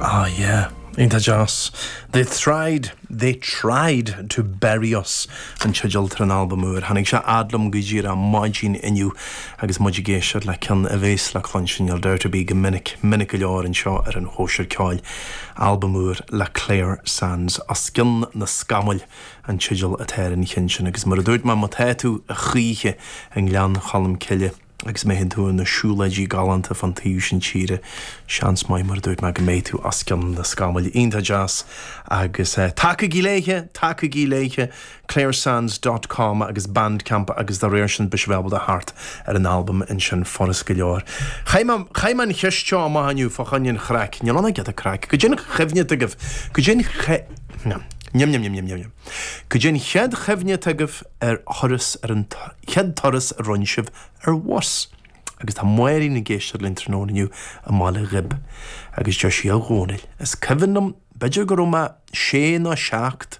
Ah, yeah. Inta Joss. They tried to bury us and chudgel tran album ur. Hannig sha adlum gujira margin inu agus mudgigeshad like can a vase like luncheon you'll dare to be minnick yor and shaw an hosher coil album ur La Claire Sands askin na skamel and chudgel at her in hinshin agus murdoit ma matatu a chiche and glan chalm kille. Agus mé hin tú na siúlaidí galanta fan tíúsin tíre seans mai mar dúirt me go méid tú ascian na scamáil Inta Jazz agus take gí clairesands.com agus Bandcamp agus the réirsin bisbebal a hart an album in sin forras go leor. Chaiman chiisteo má haniu fachannin chrac, ní lena get a crac. Go djin chefne tagh, go djin Nyam. Cujin head chefne tagh Horace an head Torres runship was. Agus tá muirí na géisiir lintranóniu a mála rib. Agus Joshi Ronil. Is Kevinum beidir go roma sé na seacht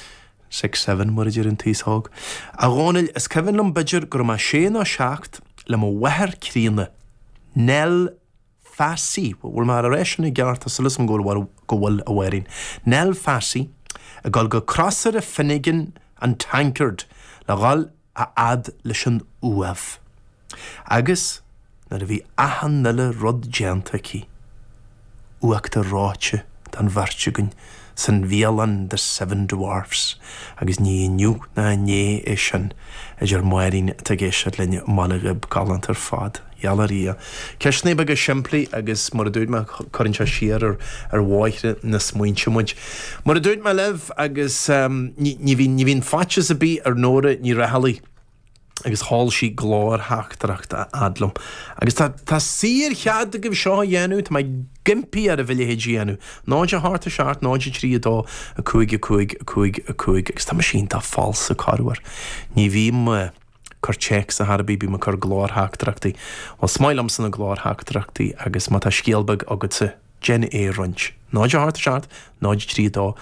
6-7 muidir an tíshog. A Ronil is Kevinum beidir go roma sé na seacht le mo wehar críne. Nel Fassi. Wel mar a réisian I gart a solism go bhfuil a werin. Nel Fassi. A gal go crosser a Finnegan and tankard la gal a ad lishan uaf. Agus na bhí ahan nille rod gentaki. Uachta ráche dan varchugun san Vielan the Seven Dwarfs. Agus ní new na ní ishan jar moirin tagéisiad lenne malagib galantar fad. Yalaria. Keshne bag a shimply agus mar dúid me corincha siar ar waithre na smuintse muid. Mar dúid me lev agus ní vín fatches a bí ar nóra ní rahali. Agus hall si glór haachtracht a adlum. Agus tá sir chead a gib seo dhéanú tá mai gimpi ar a bhile hédíanú. Náid a hart a seart, náid a trí dó a cúig. Agus tá masín tá falsa carúar. Ní bhí me cur checks a harbi bí me cur glór haachtrachtaí. Well smailm san a glór haachtrachtaí agus má tá scialbag agad sa Jen A. Runch. Náid a hart a seart, náid a trí dó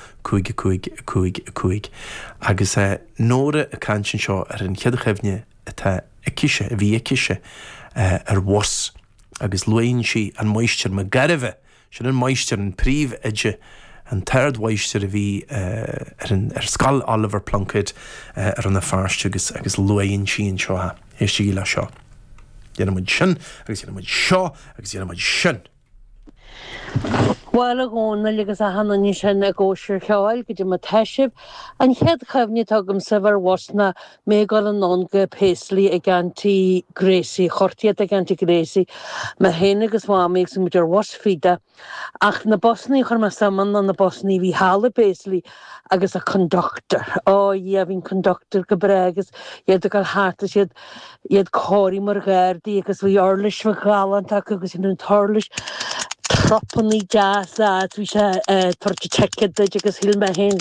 cúig. Agus nóra a cansin seo ar an chead a chefne a kishe, a bhí a kishe ar was. Agus luain si an moistir me garibhe, sin an moistir an príomh edge an third waistir a bhí ar scal Oliver Plunkett ar an a farst agus luain si an seo ha. Hés si le seo. Dhéanamid sin, agus dhéanamid seo, agus dhéanamid sin. Well a gona legus a hanna ní sin a góisiir cheáil go dtí ma teisib an chead chefne tugam sa bhar wasna mé gal an nonga Paisley a ganti Gracie, chortiad a ganti Gracie, ma hen agus mámig sem muidir wasfida ach na bosni chur ma saman an na bosni hí Hala Paisley agus a conductor. Ie hín conductor go bregus iad a gal hartas iad córi mar gairdi agus bhí orlis fa galant agus in an torlis Properly jazz, we say, torch check it, just hill my hand.